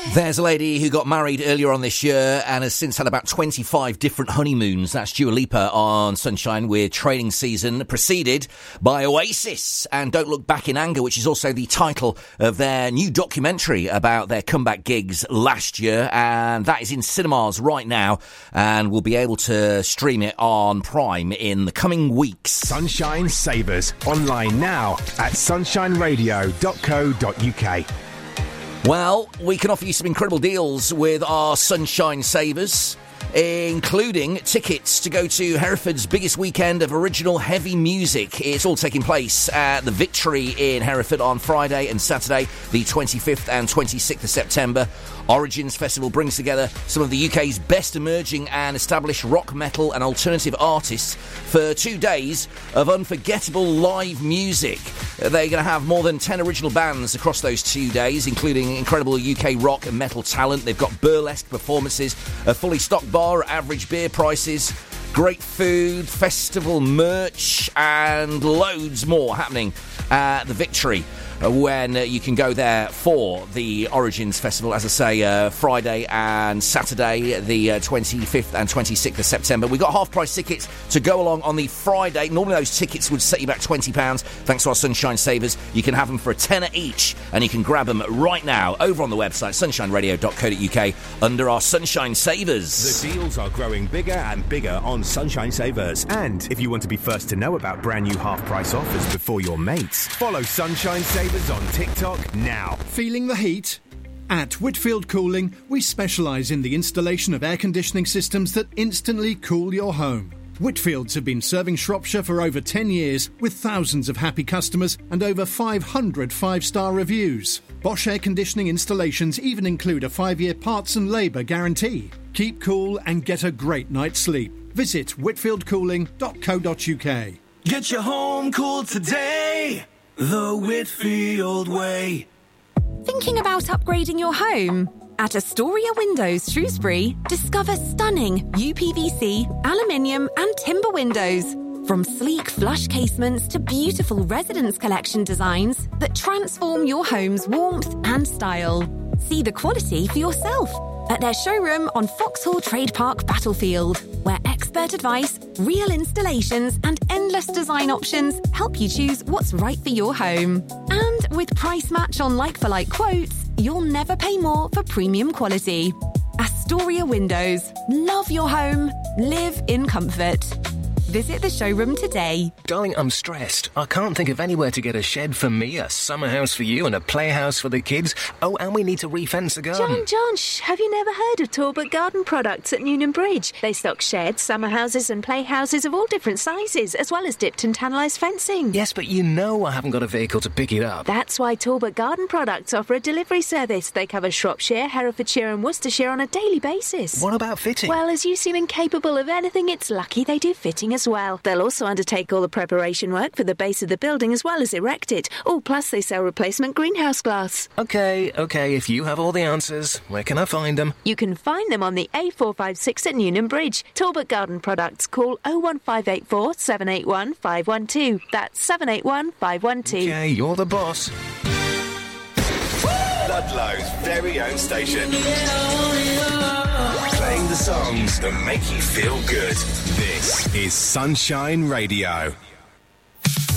There's a lady who got married earlier on this year and has since had about 25 different honeymoons. That's Dua Lipa on Sunshine, with trading season preceded by Oasis and Don't Look Back in Anger, which is also the title of their new documentary about their comeback gigs last year. And that is in cinemas right now and we'll be able to stream it on Prime in the coming weeks. Sunshine Savers, online now at sunshineradio.co.uk. Well, we can offer you some incredible deals with our Sunshine Savers, including tickets to go to Hereford's biggest weekend of original heavy music. It's all taking place at the Victory in Hereford on Friday and Saturday, the 25th and 26th of September. Origins Festival brings together some of the UK's best emerging and established rock, metal and alternative artists for 2 days of unforgettable live music. They're going to have more than 10 original bands across those 2 days, including incredible UK rock and metal talent. They've got burlesque performances, a fully stocked bar at average beer prices, great food, festival merch and loads more happening at the Victory, when you can go there for the Origins Festival, as I say, Friday and Saturday, the 25th and 26th of September. We've got half-price tickets to go along on the Friday. Normally those tickets would set you back £20. Thanks to our Sunshine Savers, you can have them for £10 each, and you can grab them right now over on the website, sunshineradio.co.uk, under our Sunshine Savers. The deals are growing bigger and bigger on Sunshine Savers. And if you want to be first to know about brand new half-price offers before your mates, follow Sunshine Savers on TikTok now. Feeling the heat? At Whitfield Cooling, we specialise in the installation of air conditioning systems that instantly cool your home. Whitfields have been serving Shropshire for over 10 years with thousands of happy customers and over 500 five-star reviews. Bosch air conditioning installations even include a 5-year parts and labour guarantee. Keep cool and get a great night's sleep. Visit whitfieldcooling.co.uk. Get your home cool today, the Whitfield way. Thinking about upgrading your home? At Astoria Windows Shrewsbury, discover stunning UPVC, aluminium and timber windows. From sleek flush casements to beautiful residence collection designs that transform your home's warmth and style. See the quality for yourself at their showroom on Foxhall Trade Park Battlefield, where expert advice, real installations and endless design options help you choose what's right for your home. And with price match on like-for-like quotes, you'll never pay more for premium quality. Astoria Windows. Love your home. Live in comfort. Visit the showroom today. Darling, I'm stressed. I can't think of anywhere to get a shed for me, a summer house for you and a playhouse for the kids. Oh, and we need to refence the garden. John, shh. Have you never heard of Talbot Garden Products at Newnham Bridge? They stock sheds, summer houses and playhouses of all different sizes, as well as dipped and tannalised fencing. Yes, but you know I haven't got a vehicle to pick it up. That's why Talbot Garden Products offer a delivery service. They cover Shropshire, Herefordshire and Worcestershire on a daily basis. What about fitting? Well, as you seem incapable of anything, it's lucky they do fitting as well. They'll also undertake all the preparation work for the base of the building as well as erect it. Oh, plus they sell replacement greenhouse glass. OK, if you have all the answers, where can I find them? You can find them on the A456 at Newnham Bridge. Talbot Garden Products. Call 01584 781 512. That's 781 512. OK, you're the boss. Ludlow's very own station. Playing the songs that make you feel good. This is Sunshine Radio.